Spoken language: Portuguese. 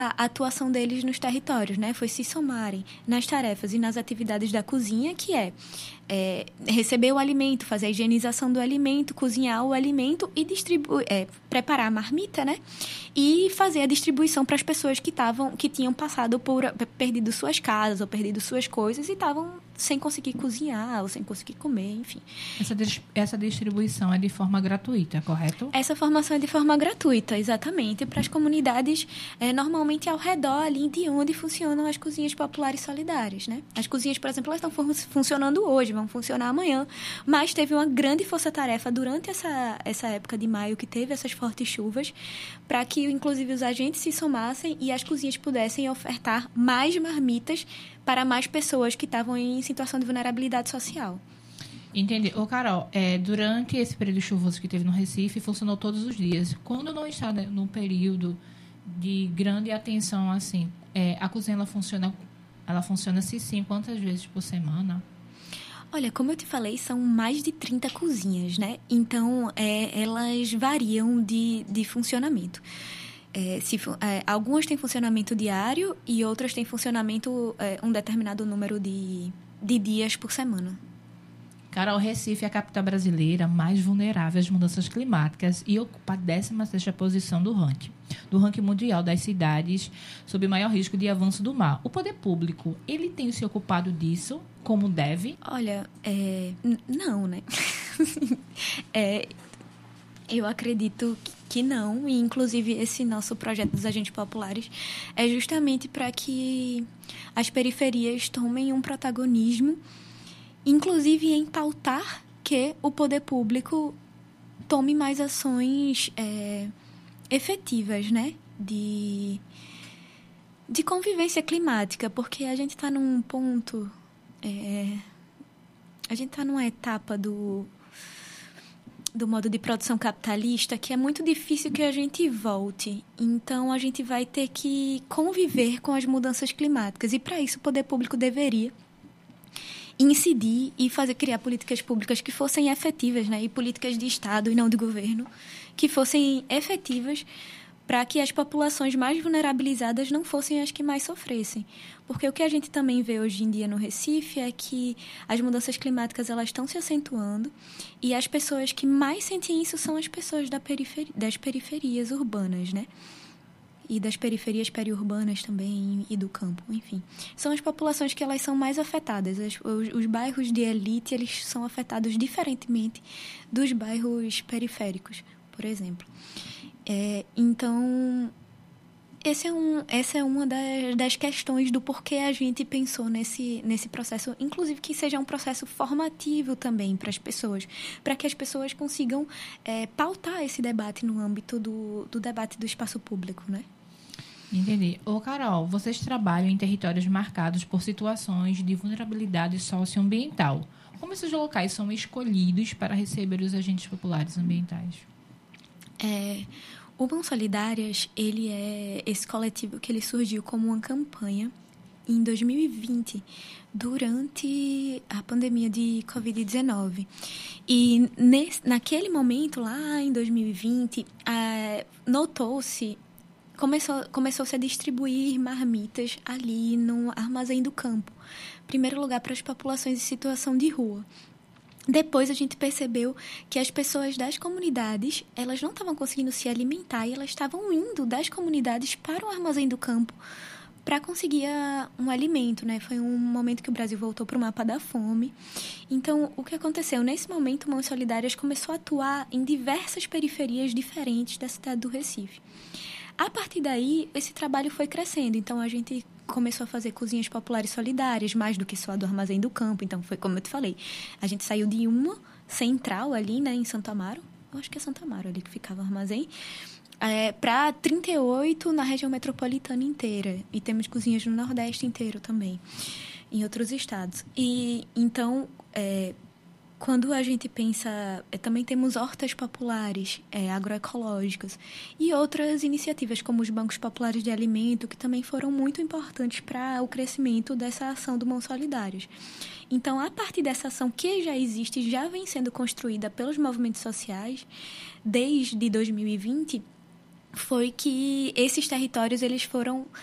a atuação deles nos territórios, né? Foi se somarem nas tarefas e nas atividades da cozinha, que receber o alimento, fazer a higienização do alimento, cozinhar o alimento e preparar a marmita, né? E fazer a distribuição para as pessoas que tinham perdido suas casas ou perdido suas coisas e estavam sem conseguir cozinhar ou sem conseguir comer, enfim. Essa distribuição é de forma gratuita, correto? Essa formação é de forma gratuita, exatamente, para as comunidades normalmente ao redor ali de onde funcionam as cozinhas populares solidárias, né? As cozinhas, por exemplo, elas estão funcionando hoje, vão funcionar amanhã, mas teve uma grande força-tarefa durante essa época de maio que teve essas fortes chuvas, para que, inclusive, os agentes se somassem e as cozinhas pudessem ofertar mais marmitas para mais pessoas que estavam em situação de vulnerabilidade social. Entendi. Carol, durante esse período chuvoso que teve no Recife, funcionou todos os dias. Quando não está num período de grande atenção, assim, a cozinha ela funciona, se sim, quantas vezes por semana? Olha, como eu te falei, são mais de 30 cozinhas, né? Então, elas variam de funcionamento. Algumas têm funcionamento diário e outras têm funcionamento um determinado número de dias por semana. Carol, Recife é a capital brasileira mais vulnerável às mudanças climáticas e ocupa a 16ª posição do ranking mundial das cidades sob maior risco de avanço do mar. O poder público, ele tem se ocupado disso como deve? Olha, não, né? Eu acredito que não, e inclusive esse nosso projeto dos agentes populares é justamente para que as periferias tomem um protagonismo, inclusive em pautar que o poder público tome mais ações efetivas, né? De convivência climática, porque a gente está num ponto... a gente está numa etapa do modo de produção capitalista que é muito difícil que a gente volte. Então, a gente vai ter que conviver com as mudanças climáticas. E, para isso, o poder público deveria incidir e criar políticas públicas que fossem efetivas, né? E políticas de Estado e não de governo, que fossem efetivas para que as populações mais vulnerabilizadas não fossem as que mais sofressem. Porque o que a gente também vê hoje em dia no Recife é que as mudanças climáticas elas estão se acentuando e as pessoas que mais sentem isso são as pessoas das periferias urbanas, né? E das periferias periurbanas também, e do campo, enfim. São as populações que elas são mais afetadas. Os bairros de elite, eles são afetados diferentemente dos bairros periféricos, por exemplo. Então, essa é uma das questões do porquê a gente pensou nesse processo, inclusive que seja um processo formativo também para as pessoas, para que as pessoas consigam pautar esse debate no âmbito do debate do espaço público, né? Entendi. Carol, vocês trabalham em territórios marcados por situações de vulnerabilidade socioambiental. Como esses locais são escolhidos para receber os agentes populares ambientais? O Mãos Solidárias, ele é esse coletivo que ele surgiu como uma campanha em 2020, durante a pandemia de Covid-19. E naquele momento, lá em 2020, começou-se a distribuir marmitas ali no Armazém do Campo. Em primeiro lugar, para as populações em situação de rua. Depois a gente percebeu que as pessoas das comunidades, elas não estavam conseguindo se alimentar e elas estavam indo das comunidades para o Armazém do Campo para conseguir um alimento, né? Foi um momento que o Brasil voltou para o mapa da fome. Então, o que aconteceu? Nesse momento, Mãos Solidárias começou a atuar em diversas periferias diferentes da cidade do Recife. A partir daí, esse trabalho foi crescendo. Então, a gente começou a fazer cozinhas populares solidárias, mais do que só a do Armazém do Campo. Então, foi como eu te falei. A gente saiu de uma central ali, né, em Santo Amaro. Eu acho que é Santo Amaro ali que ficava o armazém. Para 38 na região metropolitana inteira. E temos cozinhas no Nordeste inteiro também, em outros estados. E, então... quando a gente pensa, também temos hortas populares, agroecológicas e outras iniciativas, como os bancos populares de alimento, que também foram muito importantes para o crescimento dessa ação do Mãos Solidárias. Então, a partir dessa ação que já existe, já vem sendo construída pelos movimentos sociais, desde 2020, foi que esses territórios eles foram